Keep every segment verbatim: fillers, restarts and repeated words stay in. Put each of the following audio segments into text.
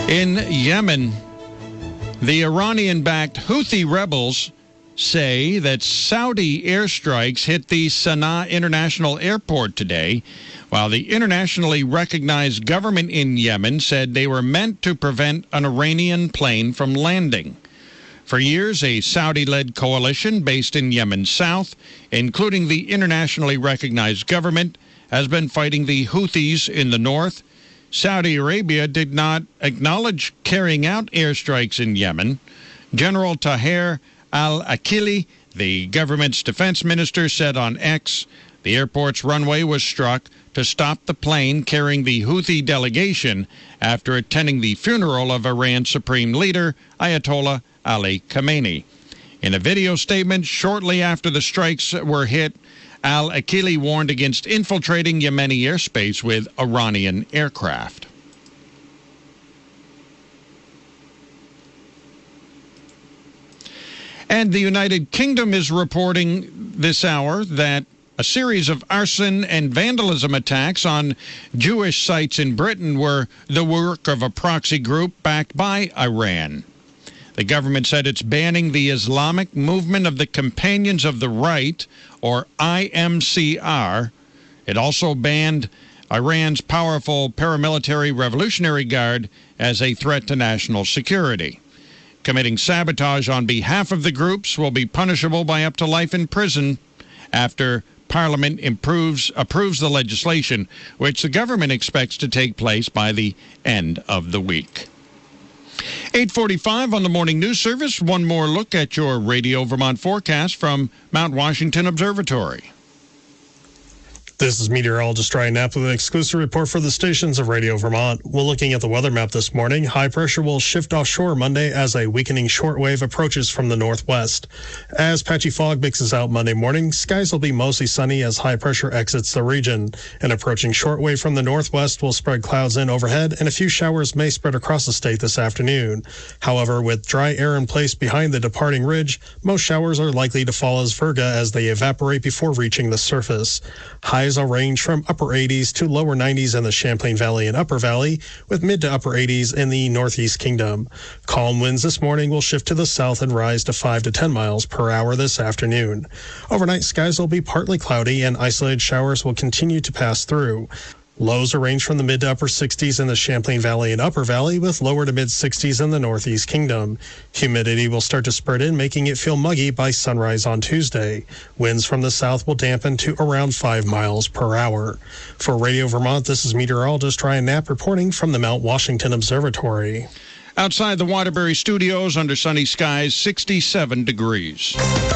In Yemen, the Iranian-backed Houthi rebels say that Saudi airstrikes hit the Sana'a International Airport today, while the internationally recognized government in Yemen said they were meant to prevent an Iranian plane from landing. For years, a Saudi-led coalition based in Yemen's south, including the internationally recognized government, has been fighting the Houthis in the north. Saudi Arabia did not acknowledge carrying out airstrikes in Yemen. General Taher al-Akili, the government's defense minister, said on X, the airport's runway was struck to stop the plane carrying the Houthi delegation after attending the funeral of Iran's supreme leader, Ayatollah Ali Khamenei. In a video statement shortly after the strikes were hit, al-Akili warned against infiltrating Yemeni airspace with Iranian aircraft. And the United Kingdom is reporting this hour that a series of arson and vandalism attacks on Jewish sites in Britain were the work of a proxy group backed by Iran. The government said it's banning the Islamic Movement of the Companions of the Right, or I M C R. It also banned Iran's powerful paramilitary Revolutionary Guard as a threat to national security. Committing sabotage on behalf of the groups will be punishable by up to life in prison after Parliament improves, approves the legislation, which the government expects to take place by the end of the week. eight forty-five on the Morning News Service. One more look at your Radio Vermont forecast from Mount Washington Observatory. This is meteorologist Ryan Knapp with an exclusive report for the stations of Radio Vermont. We're looking at the weather map this morning. High pressure will shift offshore Monday as a weakening shortwave approaches from the northwest. As patchy fog mixes out Monday morning, skies will be mostly sunny as high pressure exits the region. An approaching shortwave from the northwest will spread clouds in overhead, and a few showers may spread across the state this afternoon. However, with dry air in place behind the departing ridge, most showers are likely to fall as virga as they evaporate before reaching the surface. Highs will range from upper eighties to lower nineties in the Champlain Valley and Upper Valley, with mid to upper eighties in the Northeast Kingdom. Calm winds this morning will shift to the south and rise to five to ten miles per hour this afternoon. Overnight, skies will be partly cloudy and isolated showers will continue to pass through. Lows will range from the mid to upper sixties in the Champlain Valley and Upper Valley, with lower to mid sixties in the Northeast Kingdom. Humidity will start to spread in, making it feel muggy by sunrise on Tuesday. Winds from the south will dampen to around five miles per hour. For Radio Vermont, this is meteorologist Ryan Knapp reporting from the Mount Washington Observatory. Outside the Waterbury Studios, under sunny skies, sixty-seven degrees.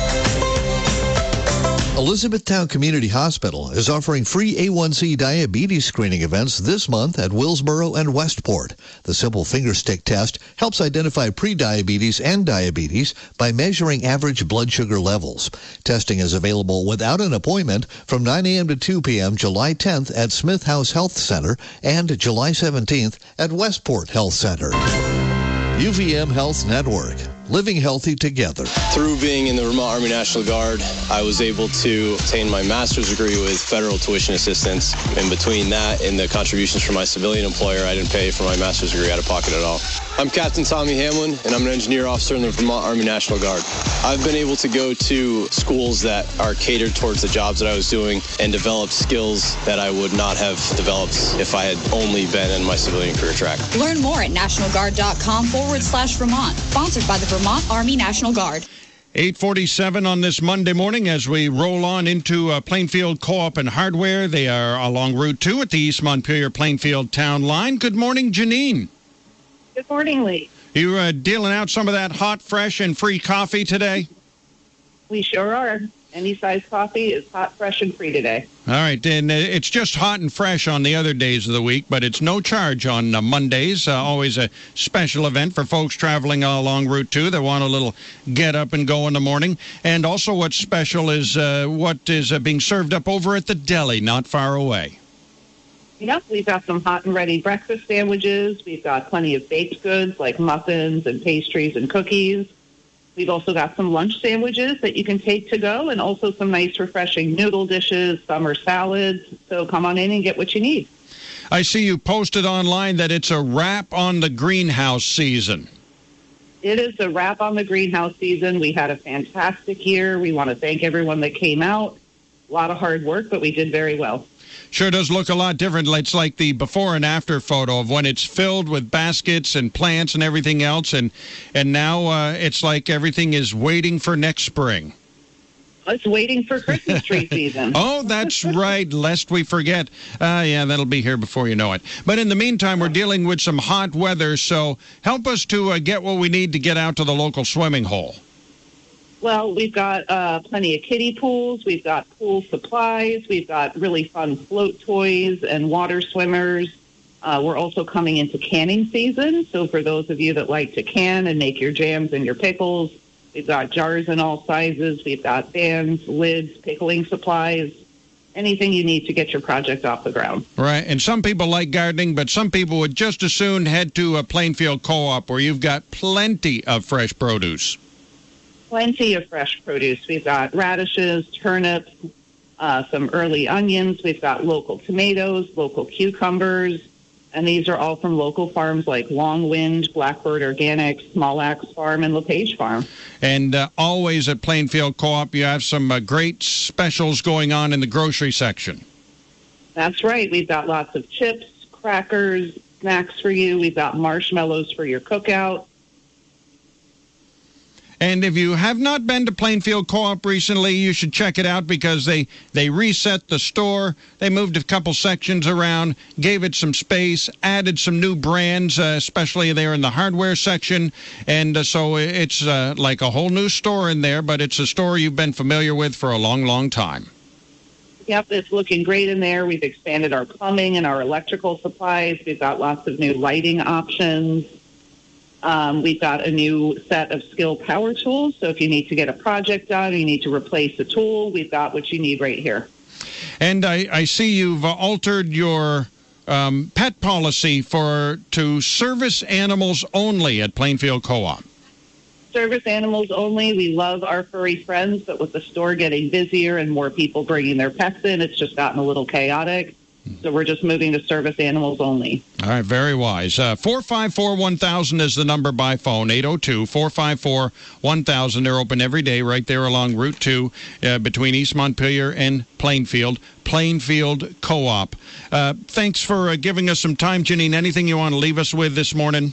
Elizabethtown Community Hospital is offering free A one C diabetes screening events this month at Willsboro and Westport. The simple finger stick test helps identify prediabetes and diabetes by measuring average blood sugar levels. Testing is available without an appointment from nine a.m. to two p.m. July tenth at Smith House Health Center and July seventeenth at Westport Health Center. U V M Health Network. Living healthy together. Through being in the Vermont Army National Guard, I was able to obtain my master's degree with federal tuition assistance. In between that and the contributions from my civilian employer, I didn't pay for my master's degree out of pocket at all. I'm Captain Tommy Hamlin, and I'm an engineer officer in the Vermont Army National Guard. I've been able to go to schools that are catered towards the jobs that I was doing and develop skills that I would not have developed if I had only been in my civilian career track. Learn more at nationalguard.com forward slash Vermont. Sponsored by the Vermont Army National Guard. eight forty-seven on this Monday morning as we roll on into uh, Plainfield Co-op and Hardware. They are along Route two at the East Montpelier Plainfield Town Line. Good morning, Janine. Good morning, Lee. You uh, dealing out some of that hot, fresh, and free coffee today? We sure are. Any size coffee is hot, fresh, and free today. All right, and uh, it's just hot and fresh on the other days of the week, but it's no charge on uh, Mondays. Uh, always a special event for folks traveling along Route two that want a little get up and go in the morning. And also what's special is uh, what is uh, being served up over at the deli not far away. Yep, we've got some hot and ready breakfast sandwiches. We've got plenty of baked goods like muffins and pastries and cookies. We've also got some lunch sandwiches that you can take to go, and also some nice refreshing noodle dishes, summer salads. So come on in and get what you need. I see you posted online that it's a wrap on the greenhouse season. It is a wrap on the greenhouse season. We had a fantastic year. We want to thank everyone that came out. A lot of hard work, but we did very well. Sure does look a lot different. It's like the before and after photo of when it's filled with baskets and plants and everything else, and and now uh, it's like everything is waiting for next spring. It's waiting for Christmas tree season. Oh, that's right, lest we forget. Uh, yeah, that'll be here before you know it. But in the meantime, we're dealing with some hot weather, so help us to uh, get what we need to get out to the local swimming hole. Well, we've got uh, plenty of kiddie pools. We've got pool supplies. We've got really fun float toys and water swimmers. Uh, we're also coming into canning season, so for those of you that like to can and make your jams and your pickles, we've got jars in all sizes. We've got bands, lids, pickling supplies, anything you need to get your project off the ground. Right, and some people like gardening, but some people would just as soon head to a Plainfield Co-op where you've got plenty of fresh produce. Plenty of fresh produce. We've got radishes, turnips, uh, some early onions. We've got local tomatoes, local cucumbers, and these are all from local farms like Long Wind, Blackbird Organics, Small Axe Farm, and LePage Farm. And uh, always at Plainfield Co-op, you have some uh, great specials going on in the grocery section. That's right. We've got lots of chips, crackers, snacks for you. We've got marshmallows for your cookout. And if you have not been to Plainfield Co-op recently, you should check it out because they, they reset the store. They moved a couple sections around, gave it some space, added some new brands, uh, especially there in the hardware section. And uh, so it's uh, like a whole new store in there, but it's a store you've been familiar with for a long, long time. Yep, it's looking great in there. We've expanded our plumbing and our electrical supplies. We've got lots of new lighting options. Um, we've got a new set of skill power tools. So if you need to get a project done, you need to replace a tool, we've got what you need right here. And I, I see you've altered your um, pet policy for to service animals only at Plainfield Co-op. Service animals only. We love our furry friends, but with the store getting busier and more people bringing their pets in, it's just gotten a little chaotic. So we're just moving to service animals only. All right, very wise. Uh, four five four, one thousand is the number by phone, eight oh two, four five four, one thousand. They're open every day right there along Route two uh, between East Montpelier and Plainfield. Plainfield Co-op. Uh, thanks for uh, giving us some time, Janine. Anything you want to leave us with this morning?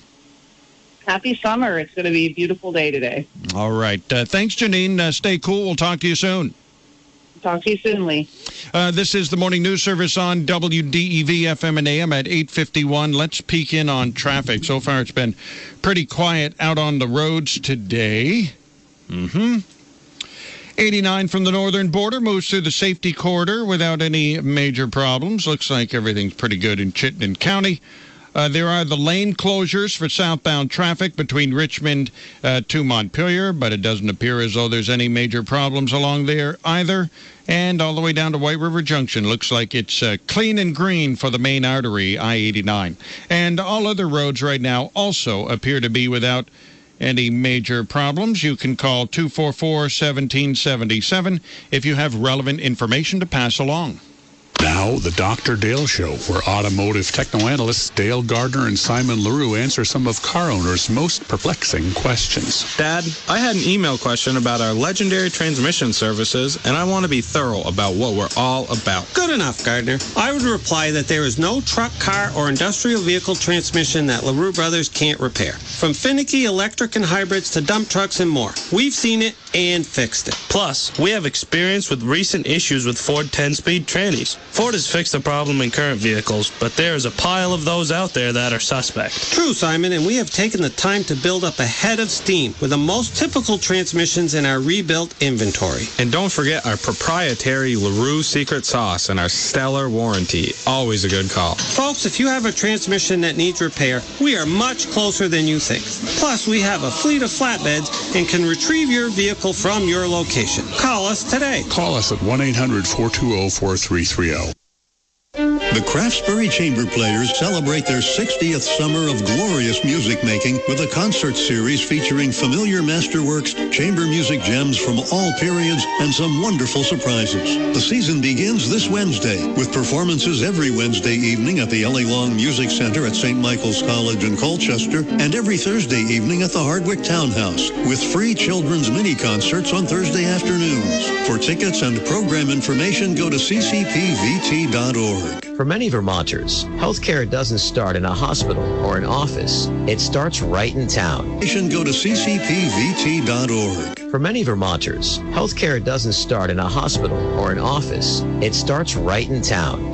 Happy summer. It's going to be a beautiful day today. All right. Uh, thanks, Janine. Uh, stay cool. We'll talk to you soon. Talk to you soon, Lee. Uh, this is the Morning News Service on W D E V F M and A M at eight fifty-one. Let's peek in on traffic. So far, it's been pretty quiet out on the roads today. Mm-hmm. eighty-nine from the northern border moves through the safety corridor without any major problems. Looks like everything's pretty good in Chittenden County. Uh, there are the lane closures for southbound traffic between Richmond uh, to Montpelier, but it doesn't appear as though there's any major problems along there either. And all the way down to White River Junction, looks like it's uh, clean and green for the main artery, I eighty-nine. And all other roads right now also appear to be without any major problems. You can call two four four, one seven seven seven if you have relevant information to pass along. Now, the Doctor Dale Show, where automotive techno-analysts Dale Gardner and Simon LaRue answer some of car owners' most perplexing questions. Dad, I had an email question about our legendary transmission services, and I want to be thorough about what we're all about. Good enough, Gardner. I would reply that there is no truck, car, or industrial vehicle transmission that LaRue Brothers can't repair. From finicky electric and hybrids to dump trucks and more. We've seen it and fixed it. Plus, we have experience with recent issues with Ford ten-speed trannies. Ford has fixed the problem in current vehicles, but there is a pile of those out there that are suspect. True, Simon, and we have taken the time to build up a head of steam with the most typical transmissions in our rebuilt inventory. And don't forget our proprietary LaRue secret sauce and our stellar warranty. Always a good call. Folks, if you have a transmission that needs repair, we are much closer than you think. Plus, we have a fleet of flatbeds and can retrieve your vehicle from your location. Call us today. Call us at one eight hundred, four two zero, four three three zero. The Craftsbury Chamber Players celebrate their sixtieth summer of glorious music making with a concert series featuring familiar masterworks, chamber music gems from all periods, and some wonderful surprises. The season begins this Wednesday with performances every Wednesday evening at the Ellie Long Music Center at Saint Michael's College in Colchester and every Thursday evening at the Hardwick Townhouse with free children's mini concerts on Thursday afternoons. For tickets and program information, go to c c p v t dot org. For many Vermonters, healthcare doesn't start in a hospital or an office. It starts right in town. Go to c c p v t dot org. For many Vermonters, healthcare doesn't start in a hospital or an office. It starts right in town.